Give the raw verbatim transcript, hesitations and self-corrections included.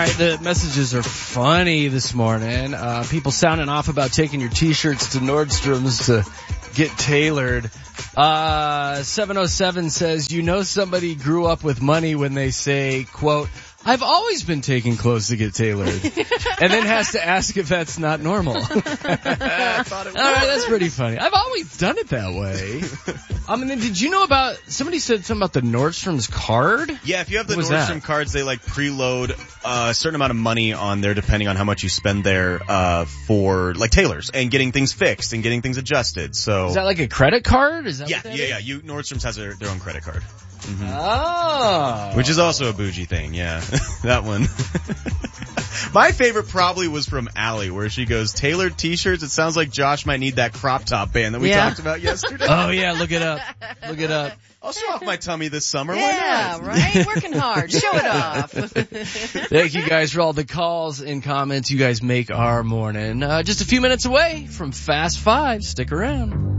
right, the messages are funny this morning. Uh, people sounding off about taking your t-shirts to Nordstrom's to get tailored. Uh, seven oh seven says, you know somebody grew up with money when they say, quote, I've always been taking clothes to get tailored. And then has to ask if that's not normal. I thought it was. All right, that's pretty funny. I've always done it that way. I mean, did you know about, somebody said something about the Nordstrom's card? Yeah, if you have the What was Nordstrom that? cards, they like preload uh, a certain amount of money on there depending on how much you spend there uh, for like tailors and getting things fixed and getting things adjusted. So Is that like a credit card? Is that yeah, what that yeah, is? yeah. You Nordstrom's has their, their own credit card. Mm-hmm. Oh. Which is also a bougie thing, yeah. That one. My favorite probably was from Allie, where she goes, tailored t-shirts, it sounds like Josh might need that crop top band that we Yeah. talked about yesterday. Oh yeah, look it up. Look it up. I'll show off my tummy this summer, Yeah, why not? right? Working hard. Show it off. Thank you guys for all the calls and comments. You guys make our morning. Uh, just a few minutes away from Fast Five. Stick around.